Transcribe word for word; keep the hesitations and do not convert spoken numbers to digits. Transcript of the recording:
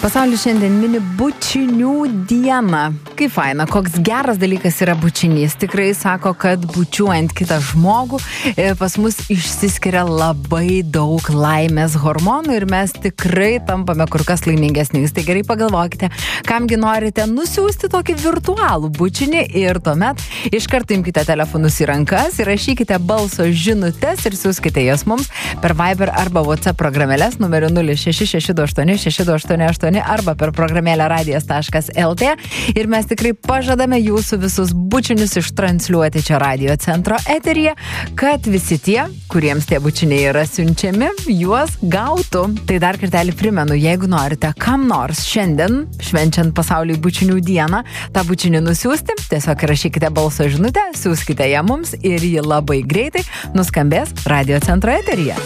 Pasaulis šiandien mini bučinių dieną. Kaip faina, koks geras dalykas yra bučinys. Tikrai sako, kad bučiuojant kitą žmogų pas mus išsiskiria labai daug laimės hormonų ir mes tikrai tampame kur kas laimingesniais. Tai gerai pagalvokite, kamgi norite nusiųsti tokį virtualų bučinį ir tuomet iš karto imkite telefonus į rankas ir rašykite balso žinutes ir siųskite jas mums per Viber arba WhatsApp programėlės numeriu nulis šeši šeši du aštuoni šeši du aštuoni aštuoni arba per programėlę radijas taškas lt ir mes tikrai pažadame jūsų visus bučinius ištransliuoti čia radio centro eteryje, kad visi tie, kuriems tie bučiniai yra siunčiami, juos gautų. Tai dar kartelį primenu, jeigu norite kam nors šiandien, švenčiant pasauliui bučinių dieną, tą bučinį nusiųsti, tiesiog rašykite balso žinutę, siųskite ją mums ir ji labai greitai nuskambės radio centro eteryje.